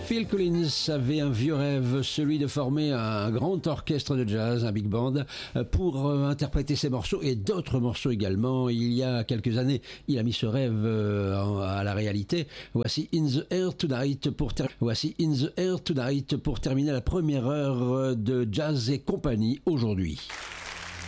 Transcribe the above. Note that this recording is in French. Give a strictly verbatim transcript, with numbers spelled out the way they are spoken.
Phil Collins avait un vieux rêve, celui de former un grand orchestre de jazz, un big band, pour interpréter ses morceaux et d'autres morceaux également. Il y a quelques années, il a mis ce rêve à la réalité. Voici In the Air Tonight pour, ter... Voici In the Air Tonight pour terminer la première heure de Jazz et compagnie aujourd'hui.